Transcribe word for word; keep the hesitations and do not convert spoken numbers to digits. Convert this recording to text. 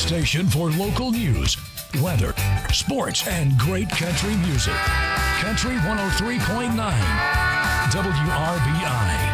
station for local news, weather, sports, and great country music. Country one oh three point nine W R B I.